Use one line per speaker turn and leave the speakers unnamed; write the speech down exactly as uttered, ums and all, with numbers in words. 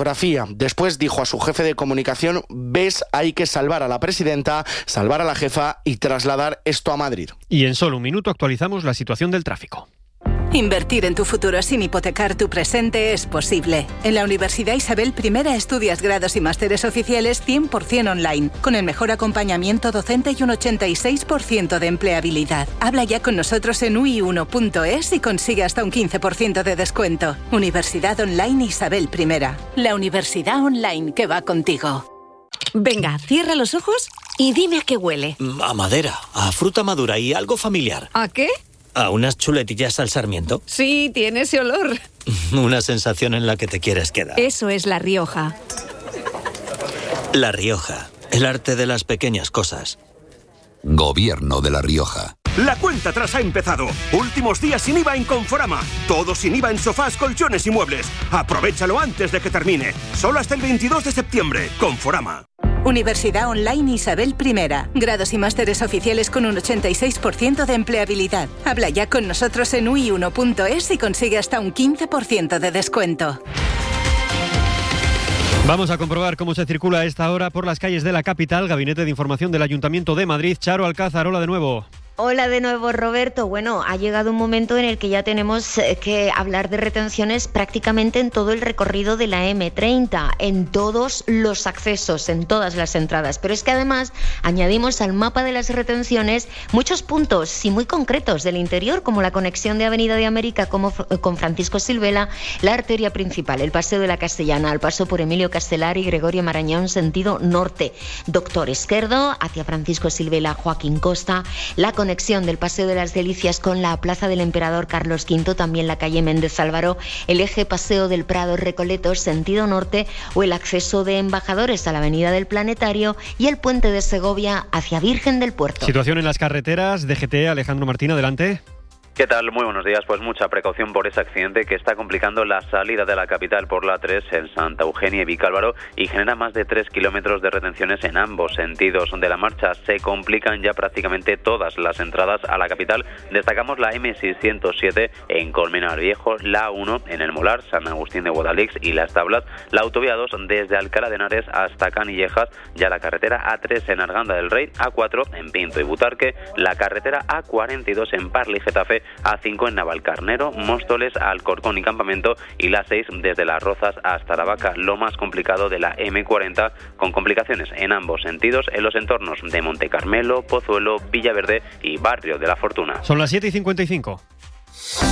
fotografía. Después dijo a su jefe de comunicación: ves, hay que salvar a la presidenta, salvar a la jefa y trasladar esto a Madrid.
Y en solo un minuto actualizamos la situación del tráfico.
Invertir en tu futuro sin hipotecar tu presente es posible. En la Universidad Isabel I estudias grados y másteres oficiales cien por ciento online, con el mejor acompañamiento docente y un ochenta y seis por ciento de empleabilidad. Habla ya con nosotros en u i uno punto es y consigue hasta un quince por ciento de descuento. Universidad Online Isabel I. La universidad online que va contigo.
Venga, cierra los ojos y dime a qué huele.
A madera, a fruta madura y algo familiar.
¿A qué?
¿A unas chuletillas al sarmiento?
Sí, tiene ese olor.
Una sensación en la que te quieres quedar.
Eso es La Rioja.
La Rioja, el arte de las pequeñas cosas.
Gobierno de La Rioja.
La cuenta atrás ha empezado. Últimos días sin I V A en Conforama. Todo sin I V A en sofás, colchones y muebles. Aprovéchalo antes de que termine. Solo hasta el veintidós de septiembre. Conforama.
Universidad Online Isabel I. Grados y másteres oficiales con un ochenta y seis por ciento de empleabilidad. Habla ya con nosotros en u i uno punto es y consigue hasta un quince por ciento de descuento.
Vamos a comprobar cómo se circula a esta hora por las calles de la capital. Gabinete de Información del Ayuntamiento de Madrid. Charo Alcázar, hola de nuevo.
Hola de nuevo, Roberto. Bueno, ha llegado un momento en el que ya tenemos que hablar de retenciones prácticamente en todo el recorrido de la eme treinta, en todos los accesos, en todas las entradas. Pero es que además añadimos al mapa de las retenciones muchos puntos y muy concretos del interior, como la conexión de Avenida de América como, con Francisco Silvela, la arteria principal, el Paseo de la Castellana, al paso por Emilio Castelar y Gregorio Marañón, sentido norte. Doctor Esquerdo, hacia Francisco Silvela, Joaquín Costa, la conexión del Paseo de las Delicias con la Plaza del Emperador Carlos quinto, también la calle Méndez Álvaro, el eje Paseo del Prado Recoletos, sentido norte, o el acceso de Embajadores a la Avenida del Planetario y el puente de Segovia hacia Virgen del Puerto.
Situación en las carreteras, D G T, Alejandro Martín, adelante.
¿Qué tal? Muy buenos días. Pues mucha precaución por ese accidente que está complicando la salida de la capital por la tres en Santa Eugenia y Vicálvaro y genera más de tres kilómetros de retenciones en ambos sentidos de la marcha. Se complican ya prácticamente todas las entradas a la capital. Destacamos la eme seiscientos siete en Colmenar Viejo, la uno en El Molar, San Agustín de Guadalix y Las Tablas, la autovía dos desde Alcalá de Henares hasta Canillejas, ya la carretera A tres en Arganda del Rey, A cuatro en Pinto y Butarque, la carretera A cuarenta y dos en Parla y Getafe, A cinco en Navalcarnero, Móstoles, Alcorcón y Campamento y la seis desde Las Rozas hasta Aravaca. Lo más complicado de la eme cuarenta, con complicaciones en ambos sentidos en los entornos de Montecarmelo, Pozuelo, Villaverde y Barrio de la Fortuna.
Son las siete y cincuenta y cinco.